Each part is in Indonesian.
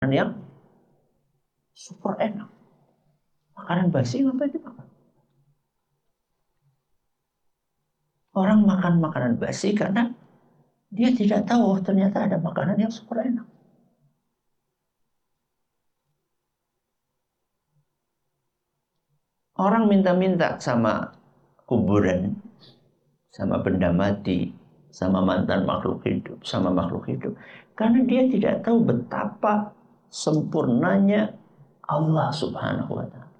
yang super enak. Makanan basi ngapain dimakan? Orang makan makanan basi karena dia tidak tahu ternyata ada makanan yang super enak. Orang minta-minta sama kuburan, sama benda mati, sama mantan makhluk hidup, sama makhluk hidup. Karena dia tidak tahu betapa sempurnanya Allah Subhanahu wa ta'ala.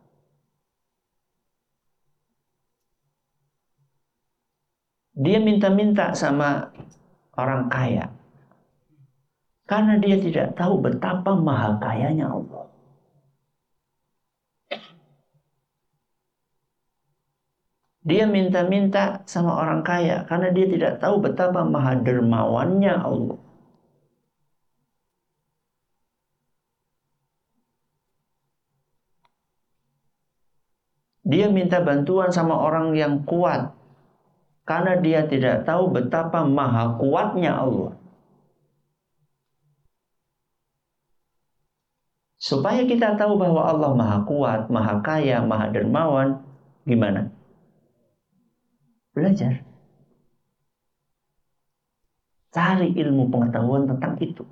Dia minta-minta sama orang kaya karena dia tidak tahu betapa maha kayanya Allah. Dia minta-minta sama orang kaya karena dia tidak tahu betapa maha dermawannya Allah. Dia minta bantuan sama orang yang kuat karena dia tidak tahu betapa maha kuatnya Allah. Supaya kita tahu bahwa Allah maha kuat, maha kaya, maha dermawan, gimana? Belajar. Cari ilmu pengetahuan tentang itu.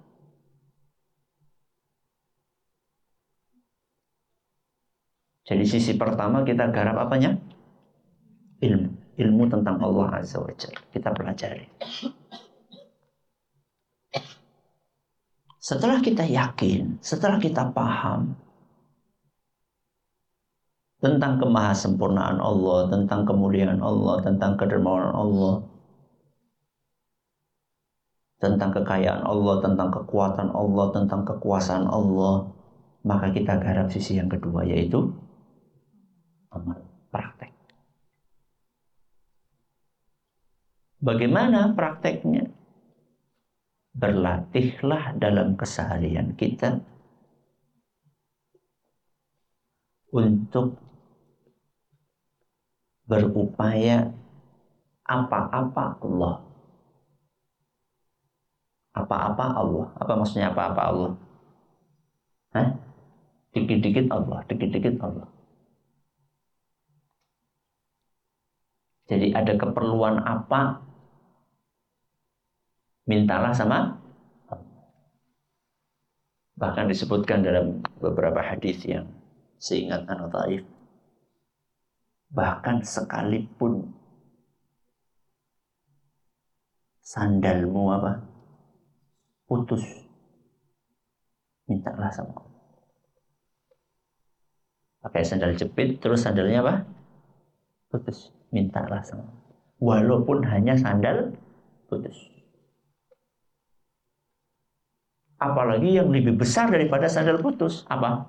Jadi sisi pertama kita garap apanya? Ilmu. Ilmu tentang Allah Azza wa Jalla. Kita pelajari. Setelah kita yakin, setelah kita paham tentang kemahasempurnaan Allah, tentang kemuliaan Allah, tentang kedermawanan Allah, tentang kekayaan Allah, tentang kekuatan Allah, tentang kekuasaan Allah, maka kita garap sisi yang kedua, yaitu amal, praktek. Bagaimana prakteknya? Berlatihlah dalam keseharian kita untuk berupaya apa-apa Allah. Apa-apa Allah. Apa maksudnya apa-apa Allah? Dikit-dikit Allah, dikit-dikit Allah. Jadi ada keperluan apa, mintalah sama Allah. Bahkan disebutkan dalam beberapa hadis yang seingat anak Taif, bahkan sekalipun sandalmu putus, mintalah sama Allah. Pakai sandal jepit, terus sandalnya putus, mintalah sama Allah. Walaupun hanya sandal putus. Apalagi yang lebih besar daripada sandal putus, apa?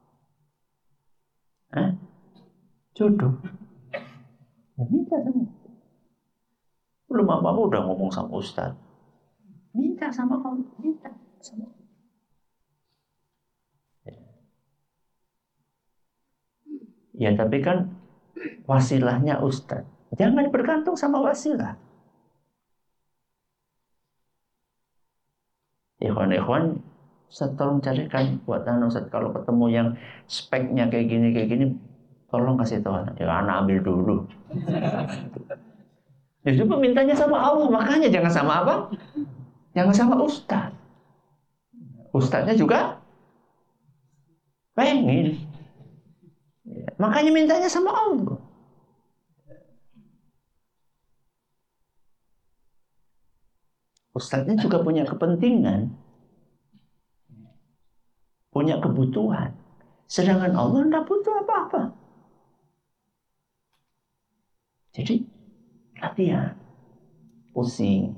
Jodoh. Ya, minta sama. Belum apa-apa udah ngomong sama Ustaz. Minta sama Allah, minta sama Allah. Ya tapi kan wasilahnya Ustaz. Jangan bergantung sama wasilah. Ikhwan-ikhwan, Ustaz tolong carikan buat Ustaz kalau ketemu yang speknya kayak gini, tolong kasih tahu. Ya anak ambil dulu. Justru mintanya sama Allah, makanya jangan sama apa? Jangan sama Ustaz. Ustaznya juga pengen. Makanya mintanya sama Allah. Ustaznya juga punya kepentingan, punya kebutuhan. Sedangkan Allah tidak butuh apa-apa. Jadi latihan, pusing.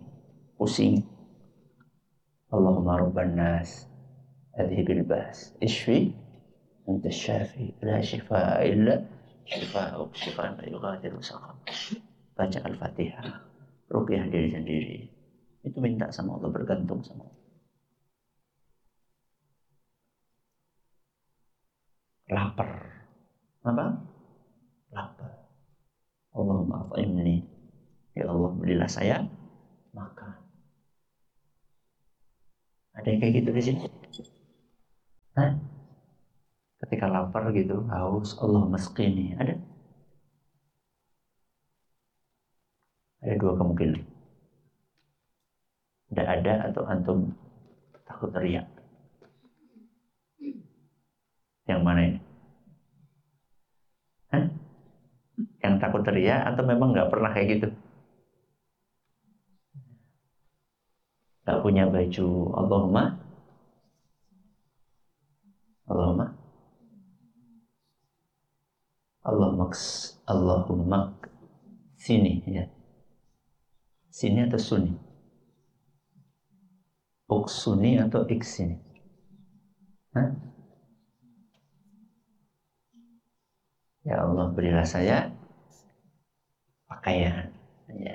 Allahumma rabban nas, adhibil bas, ishfi, anta syafi, la shifaa illa shifa'uk, shifaan la yughadiru saqam. Baca Al-Fatihah, ruqyah diri sendiri. Itu minta sama Allah, bergantung sama Allah. Lapar. Apa? Lapar. Allahumma at'imni. Ya Allah, berilah saya makan. Ada yang kayak gitu di sini? Hah? Ketika lapar gitu, haus, Allah mesqini. Ada dua kemungkinan. Tidak ada atau antum takut teriak. Yang mana ini? Hah? Yang takut teriak atau memang nggak pernah kayak gitu? Nggak punya baju Allahumma Allahumma sini ya. Sini atau suni? Uksuni atau iksini? Hah? Ya Allah, berilah saya pakaian. Ya.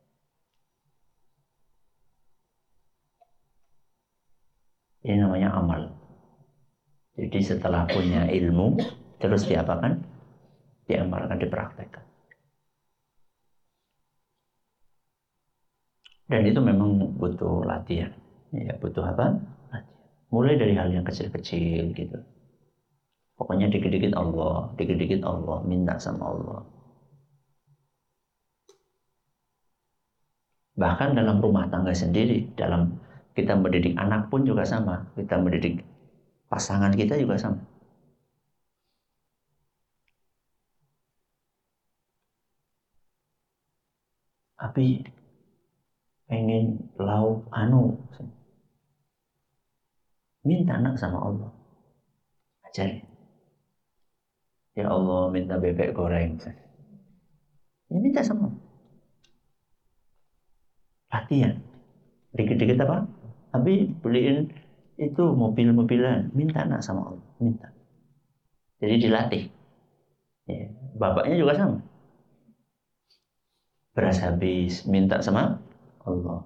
Ini namanya amal. Jadi setelah punya ilmu, terus diapakan? Diamalkan, dipraktekkan. Dan itu memang butuh latihan. Ya, butuh apa? Latihan. Mulai dari hal yang kecil-kecil gitu. Pokoknya dikit-dikit Allah, minta sama Allah. Bahkan dalam rumah tangga sendiri, dalam kita mendidik anak pun juga sama. Kita mendidik pasangan kita juga sama. Tapi pengen lauk minta anak sama Allah. Ajarin. Ya Allah, minta bebek goreng. Ya minta sama Allah. Latihan. Dikit-dikit apa? Tapi beliin itu mobil-mobilan. Minta anak sama Allah. Minta. Jadi dilatih. Ya. Bapaknya juga sama. Beras habis. Minta sama Allah.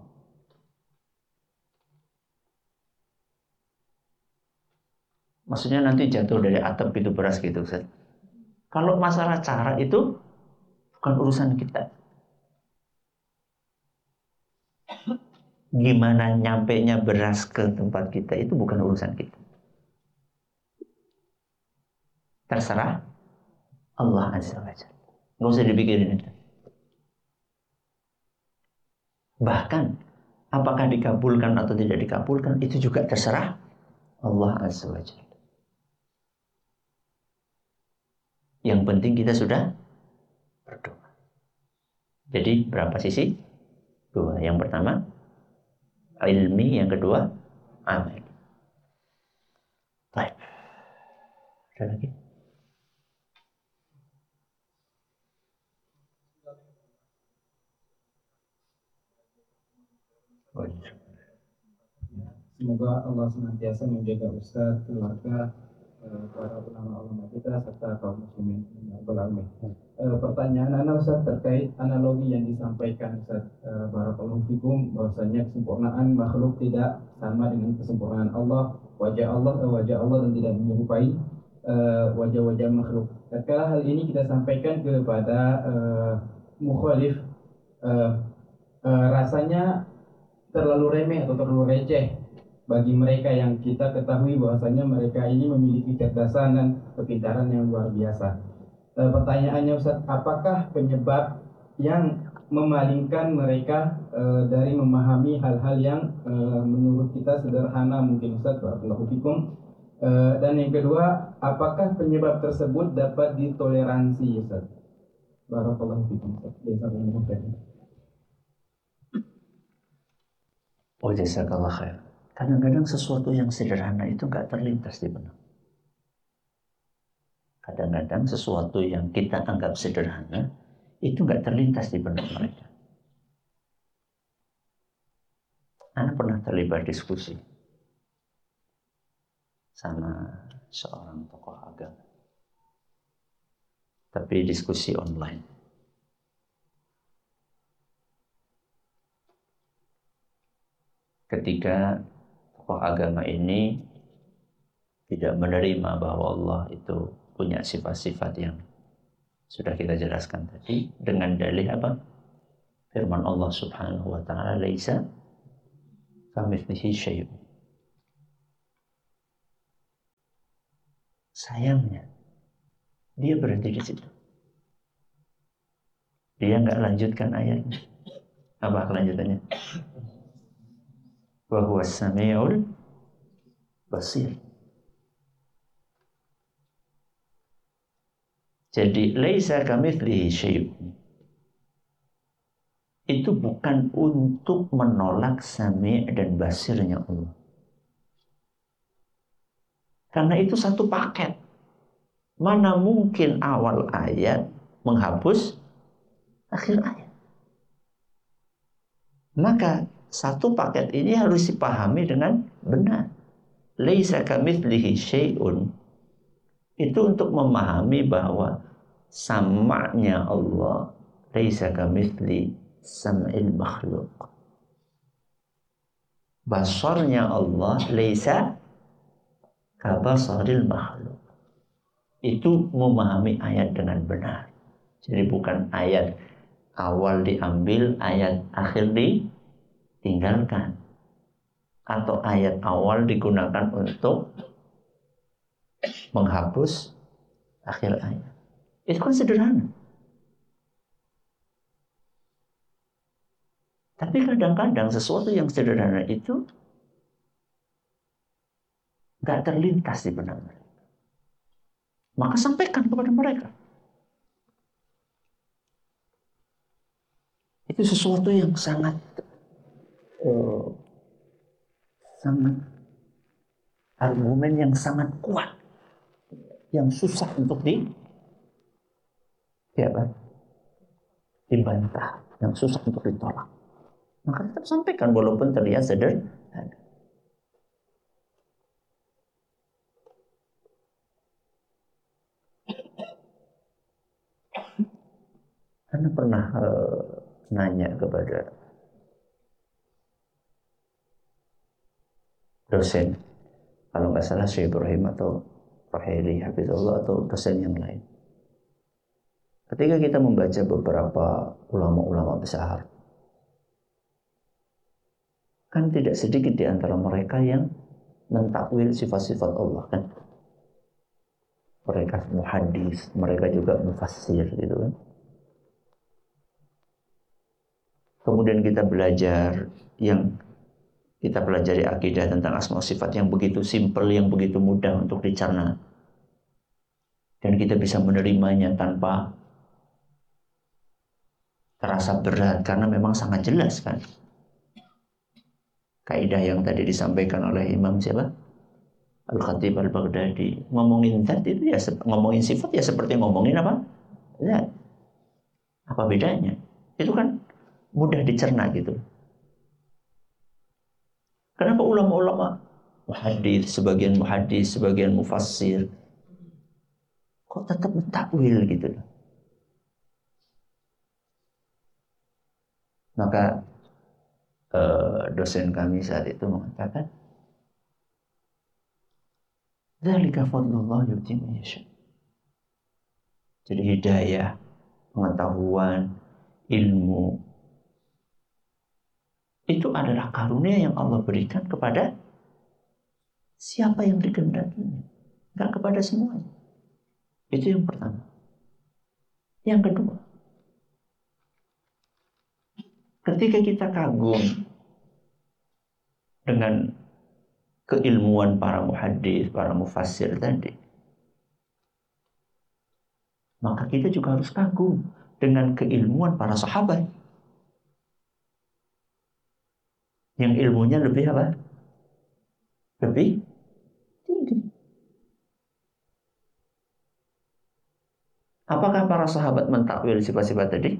Maksudnya nanti jatuh dari atap itu beras gitu, Ustaz. Kalau masalah cara itu bukan urusan kita. Gimana nyampainya beras ke tempat kita itu bukan urusan kita. Terserah Allah Azza wa Jalla. Nggak usah dipikirin itu. Bahkan apakah dikabulkan atau tidak dikabulkan itu juga terserah Allah Azza wa Jalla. Yang penting kita sudah berdoa. Jadi berapa sisi? Dua. Yang pertama ilmi, yang kedua amal. Baik. Ada lagi? Semoga Allah senantiasa menjaga Ustaz, keluarga, para ulama-ulama kita serta kaum muslimin. Pertanyaan Anda Ustaz terkait analogi yang disampaikan Ustaz, barakallahu fikum, bahwasanya kesempurnaan makhluk tidak sama dengan kesempurnaan Allah, wajah Allah dan tidak menyerupai wajah-wajah makhluk. Tatkala hal ini kita sampaikan kepada mukhalif, rasanya terlalu remeh atau terlalu receh bagi mereka yang kita ketahui bahwasanya mereka ini memiliki kecerdasan dan kepintaran yang luar biasa. Pertanyaannya Ustaz, apakah penyebab yang memalingkan mereka dari memahami hal-hal yang menurut kita sederhana mungkin Ustaz, barakallahu fikum. Dan yang kedua, apakah penyebab tersebut dapat ditoleransi Ustaz? Barakallahu fikum Ustaz. Oh, jazakallah khair. Kadang-kadang sesuatu yang sederhana itu nggak terlintas di benak. Kadang-kadang sesuatu yang kita anggap sederhana itu nggak terlintas di benak mereka. Anak pernah terlibat diskusi sama seorang tokoh agama, tapi diskusi online. Ketika tokoh agama ini tidak menerima bahwa Allah itu punya sifat-sifat yang sudah kita jelaskan tadi, dengan dalih apa? Firman Allah Subhanahu wa taala, "Laisa kamitslihi syai'un." Sayangnya, dia berhenti di situ. Dia nggak lanjutkan ayatnya. Apa kelanjutannya? Wa huwas samiul basir. Jadi laisa kamitslihi syai'un. Itu bukan untuk menolak sami' dan basirnya Allah. Karena itu satu paket. Mana mungkin awal ayat menghapus akhir ayat. Maka satu paket ini harus dipahami dengan benar. Laisa kamitslihi syai'un itu untuk memahami bahwa sama'nya Allah laisa kamitsli sam'il makhluk. Basarnya Allah laisa kabasaril makhluk. Itu memahami ayat dengan benar. Jadi bukan ayat awal diambil, ayat akhir ditinggalkan. Atau ayat awal digunakan untuk menghapus akhir ayat. Itu kan sederhana. Tapi kadang-kadang sesuatu yang sederhana itu gak terlintas di benak mereka. Maka sampaikan kepada mereka. Itu sesuatu yang sangat argumen yang sangat kuat, yang susah untuk dibantah, yang susah untuk ditolak. Maka tetap sampaikan walaupun terlihat sederhana. Anda pernah nanya kepada dosen, kalau nggak salah Syekh Ibrahim atau Raheli Hafizullah atau dosen yang lain. Ketika kita membaca beberapa ulama-ulama besar, kan tidak sedikit di antara mereka yang mentakwil sifat-sifat Allah kan. Mereka muhaddis, mereka juga mufassir gitu kan. Kemudian kita belajar yang kita pelajari akidah tentang asma sifat yang begitu simpel, yang begitu mudah untuk dicerna. Dan kita bisa menerimanya tanpa terasa berat karena memang sangat jelas kan. Kaidah yang tadi disampaikan oleh Imam siapa? Al-Khatib Al-Baghdadi. Ngomongin zat itu ya, ngomongin sifat ya seperti ngomongin apa? Zat. Apa bedanya? Itu kan mudah dicerna gitu. Kenapa ulama-ulama muhaddits, sebagian mufassir kok tetap mentakwil gitu loh. Maka dosen kami saat itu mengatakan, dzalika fadlullah yu'tihi man yasha. Jadi hidayah, pengetahuan, ilmu itu adalah karunia yang Allah berikan kepada siapa yang dikehendakinya, enggak kepada semuanya. Itu yang pertama. Yang kedua, ketika kita kagum dengan keilmuan para muhaddits, para mufassir tadi, maka kita juga harus kagum dengan keilmuan para sahabat yang ilmunya lebih apa? Lebih tinggi. Apakah para sahabat mentakwil sifat-sifat tadi?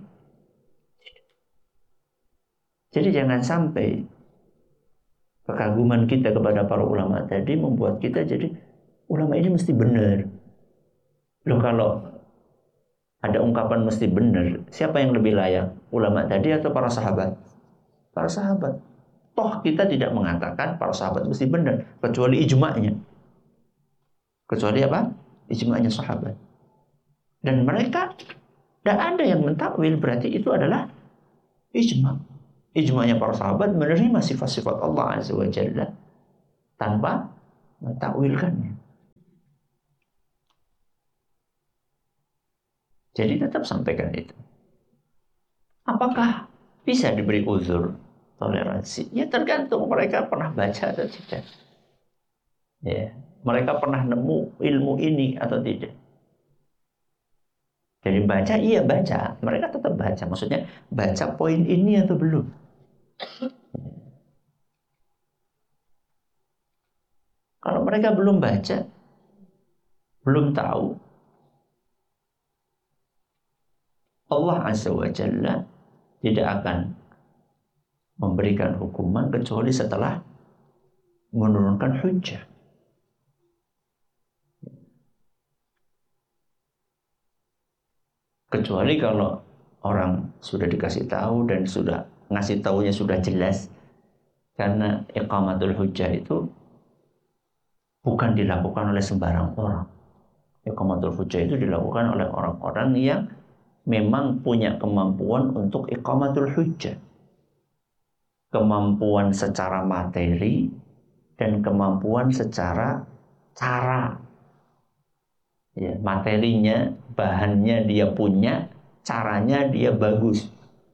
Jadi jangan sampai kekaguman kita kepada para ulama tadi membuat kita jadi ulama ini mesti benar. Loh, kalau ada ungkapan mesti benar, siapa yang lebih layak? Ulama tadi atau para sahabat? Para sahabat. Toh kita tidak mengatakan para sahabat mesti benar, kecuali ijma'nya. Kecuali apa? Ijma'nya sahabat. Dan mereka tidak ada yang mentakwil, berarti itu adalah ijma'. Ijma'nya para sahabat menerima sifat-sifat Allah Azza wa Jalla tanpa mentakwilkannya. Jadi tetap sampaikan itu. Apakah bisa diberi uzur, toleransi? Ya tergantung mereka pernah baca atau tidak. Ya, mereka pernah nemu ilmu ini atau tidak. Jadi baca, iya baca. Mereka tetap baca. Maksudnya baca poin ini atau belum. Kalau mereka belum baca, belum tahu, Allah Azza wa Jalla tidak akan memberikan hukuman kecuali setelah menurunkan hujjah. Kecuali kalau orang sudah dikasih tahu dan sudah ngasih tahunya sudah jelas. Karena iqamatul hujjah itu bukan dilakukan oleh sembarang orang. Iqamatul hujjah itu dilakukan oleh orang-orang yang memang punya kemampuan untuk iqamatul hujjah. Kemampuan secara materi dan kemampuan secara cara. Ya, materinya, bahannya dia punya, caranya dia bagus.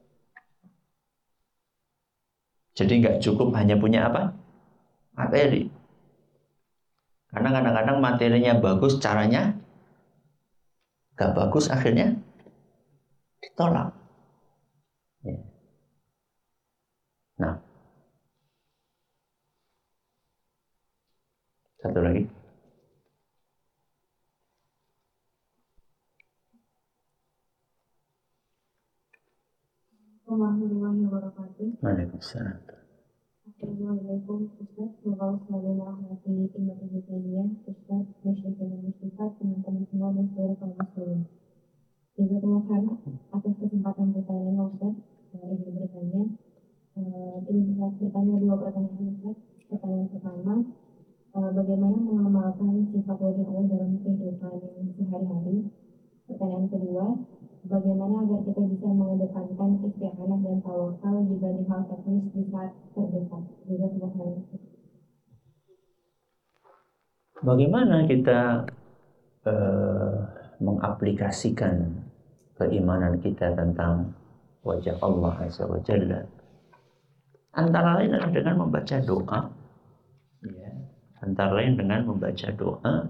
Jadi nggak cukup hanya punya apa? Materi. Karena kadang-kadang materinya bagus, caranya nggak bagus, akhirnya ditolak. Ya. Nah, satu lagi. Warahmatullahi wabarakatuh. Waalaikumsalam. Assalamualaikum Ustaz. Semoga selalu merahmati tim Hidayah, Ustaz, Musyikin dan Musyikat, teman-teman semua dan seluruh kaum muslimin. Jazakumullah khairan atas kesempatan bertanya Ustaz. Ingin bertanya, bertanya dua pertanyaan Ustaz. Pertanyaan pertama, bagaimana mengamalkan sifat wajah Allah dalam kehidupan sehari-hari? Pertanyaan kedua, bagaimana agar kita bisa mengedepankan istiqamah dan tawakal dibanding hal teknis di saat terdesak? Bagaimana kita mengaplikasikan keimanan kita tentang wajah Allah Azza wa Jalla? Antara lain adalah dengan membaca doa. Ya. Antara lain dengan membaca doa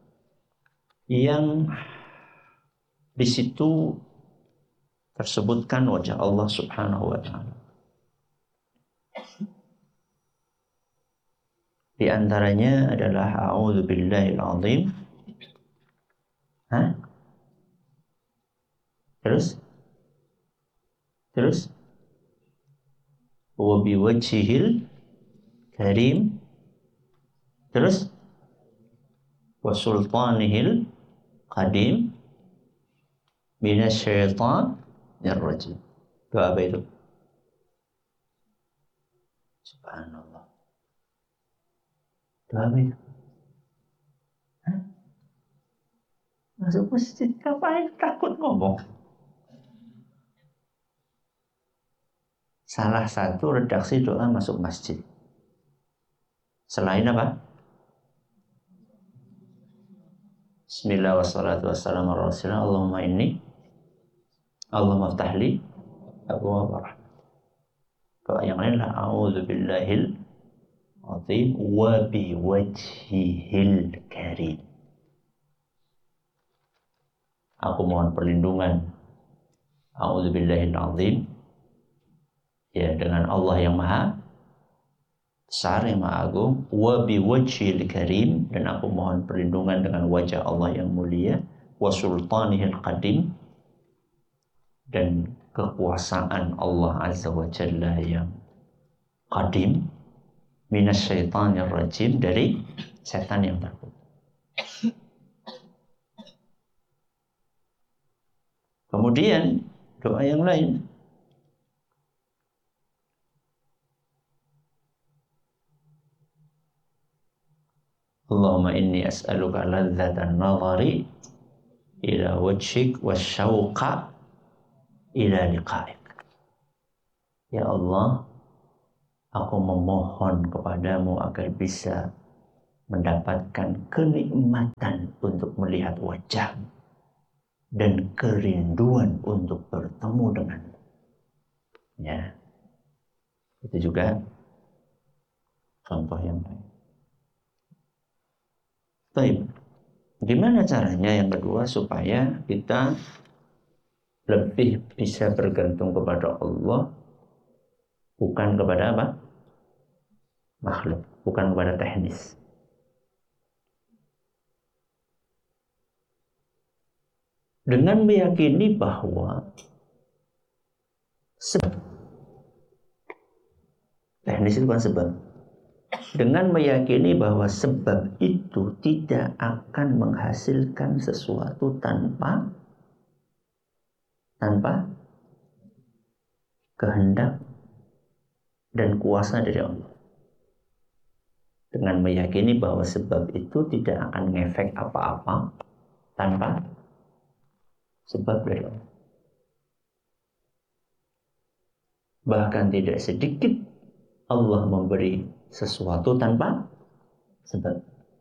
yang di situ tersebutkan wajah Allah Subhanahu wa Ta'ala. Di antaranya adalah A'udzu billahil azim. Terus wa biwajhihil karim. Terus wa sultanihil qadim minasyaitonir rajim. Doa apa itu? Subhanallah. Doa apa itu? Masuk masjid ngapain takut ngomong? Salah satu redaksi doa masuk masjid. Selain apa? Bismillah wassalatu wassalamu ala rasulillah. Allahumma inni Allahumma ftahli abwaab rahmat. Doa yang lain lah a'udzu billahil azim wa biwajhihil karim. Aku mohon perlindungan a'udzu billahil azim, ya, dengan Allah yang maha besar, yang maha agung, wa biwajhihil karim, dan aku mohon perlindungan dengan wajah Allah yang mulia, wa sultanihil qadim, dan kekuasaan Allah Azza wa Jalla yang qadim, minasyaitonir rajim, dari setan yang terkutuk. Kemudian doa yang lain, Allahumma inni as'aluka ladzatan nazari ila wajhik wasyauqa ila liqa'ik. Ya Allah, aku memohon kepadamu agar bisa mendapatkan kenikmatan untuk melihat wajahmu, dan kerinduan untuk bertemu denganmu. Ya, itu juga contoh yang baik. Baik, gimana caranya yang kedua supaya kita lebih bisa bergantung kepada Allah, bukan kepada apa? Makhluk, bukan kepada teknis. Dengan meyakini bahwa sebab, teknis itu bukan sebab. Dengan meyakini bahwa sebab itu tidak akan menghasilkan sesuatu tanpa kehendak dan kuasa dari Allah. Dengan meyakini bahwa sebab itu tidak akan ngefek apa-apa tanpa sebab dari Allah. Bahkan tidak sedikit Allah memberi sesuatu tanpa sebab.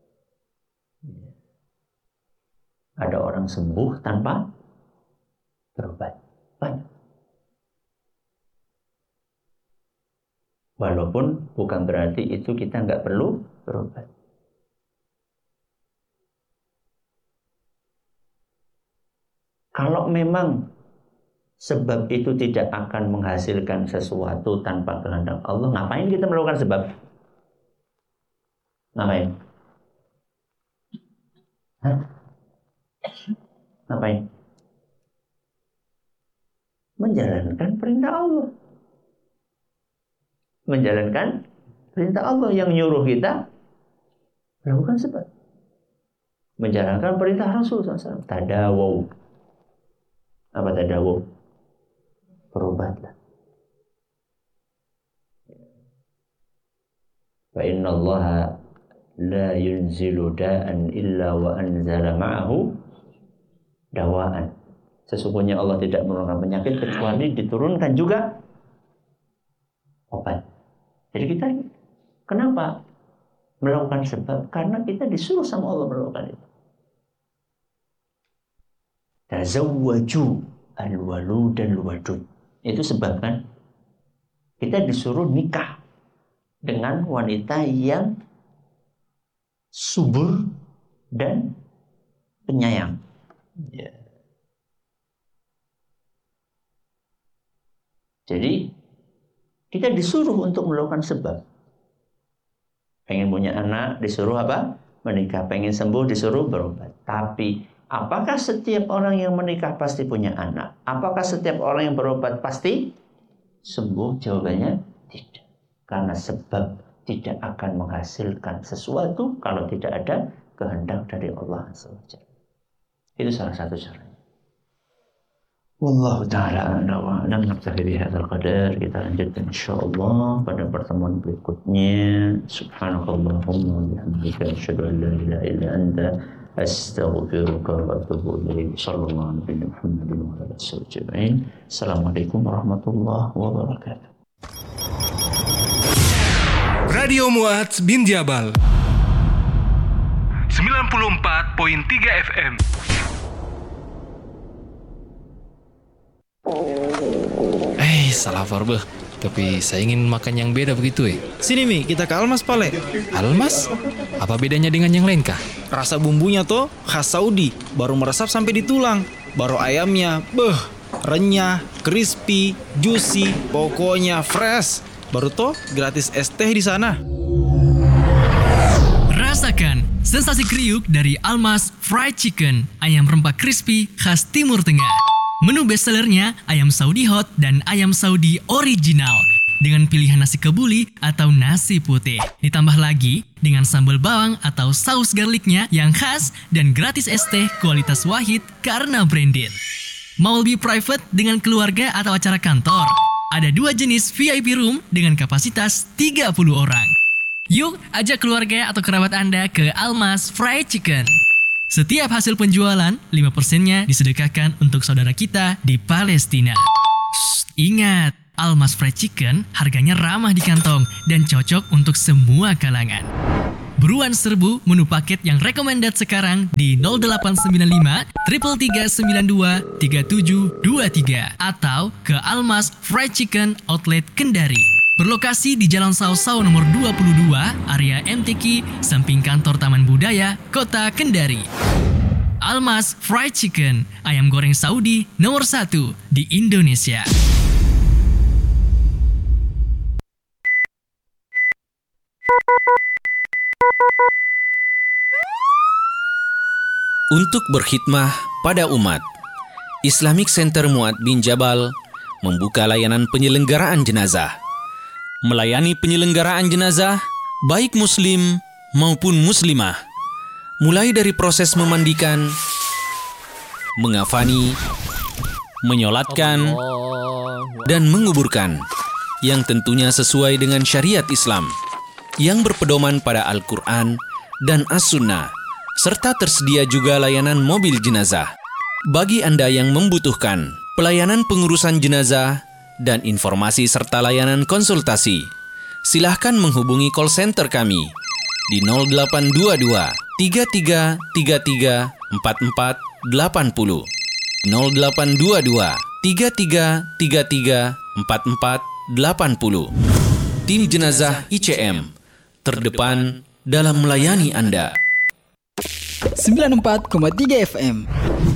Ada orang sembuh tanpa berobat. Banyak. Walaupun bukan berarti itu kita nggak perlu berobat. Kalau memang sebab itu tidak akan menghasilkan sesuatu tanpa kehendak Allah, ngapain kita melakukan sebab? Ngapain? Ngapain? Menjalankan perintah Allah. Menjalankan perintah Allah yang nyuruh kita melakukan sebab. Menjalankan perintah Rasul SAW. Tadawaw. Apa tadawaw? Berobatlah. Fa inna Allah la yunzilu da'an illa wa anzala ma'ahu dawa'an. Sesungguhnya Allah tidak menurunkan penyakit kecuali diturunkan juga obat. Jadi kita kenapa melakukan sebab? Karena kita disuruh sama Allah melakukan itu. Tazawwaju al-walud al-wadud. Itu sebab kan kita disuruh nikah dengan wanita yang subur dan penyayang. Ya. Jadi kita disuruh untuk melakukan sebab. Pengen punya anak disuruh apa? Menikah. Pengen sembuh disuruh berobat. Tapi apakah setiap orang yang menikah pasti punya anak? Apakah setiap orang yang berobat pasti sembuh? Jawabannya tidak. Karena sebab tidak akan menghasilkan sesuatu kalau tidak ada kehendak dari Allah SWT. Itu salah satu caranya. Wallahu ta'ala a'lam wa a'lam. Naktafi bihadzal qadar. Kita lanjutkan insyaallah pada pertemuan berikutnya. Subhanakallahumma wa bihamdika asyhadu an la ilaha illa anta astaghfiruka wa atubu ilaik. Sallallahu alaihi Muhammadin wa ala alihi ajma'in. Assalamualaikum warahmatullahi wabarakatuh. Radio Mu'adz bin Jabal 94.3 FM. Salah beh. Tapi saya ingin makan yang beda begitu Sini Mi, kita ke Almas Pale. Almas? Apa bedanya dengan yang lain kah? Rasa bumbunya tuh khas Saudi, baru meresap sampai di tulang. Baru ayamnya, renyah, crispy, juicy, pokoknya fresh. Baru tuh gratis es teh di sana. Rasakan sensasi kriuk dari Almas Fried Chicken, ayam rempah crispy khas Timur Tengah. Menu bestsellernya ayam Saudi hot dan ayam Saudi original dengan pilihan nasi kebuli atau nasi putih. Ditambah lagi dengan sambal bawang atau saus garlicnya yang khas dan gratis es teh kualitas wahid karena branded. Mau lebih private dengan keluarga atau acara kantor? Ada 2 jenis VIP room dengan kapasitas 30 orang. Yuk ajak keluarga atau kerabat Anda ke Almas Fried Chicken. Setiap hasil penjualan, 5%-nya disedekahkan untuk saudara kita di Palestina. Ingat, Almas Fried Chicken harganya ramah di kantong dan cocok untuk semua kalangan. Buruan serbu menu paket yang recommended sekarang di 0895 3392 3723 atau ke Almas Fried Chicken Outlet Kendari. Berlokasi di Jalan Sao-Sao nomor 22, area MTQ, samping kantor Taman Budaya, Kota Kendari. Almas Fried Chicken, ayam goreng Saudi nomor 1 di Indonesia. Untuk berkhidmah pada umat, Islamic Center Mu'adz bin Jabal membuka layanan penyelenggaraan jenazah. Melayani penyelenggaraan jenazah, baik muslim maupun muslimah. Mulai dari proses memandikan, mengafani, menyolatkan, dan menguburkan, yang tentunya sesuai dengan syariat Islam, yang berpedoman pada Al-Quran dan As-Sunnah, serta tersedia juga layanan mobil jenazah. Bagi Anda yang membutuhkan pelayanan pengurusan jenazah dan informasi serta layanan konsultasi, silahkan menghubungi call center kami di 0822 3333 4480, 0822 3333 4480. Tim jenazah ICM terdepan dalam melayani Anda. 94,3 FM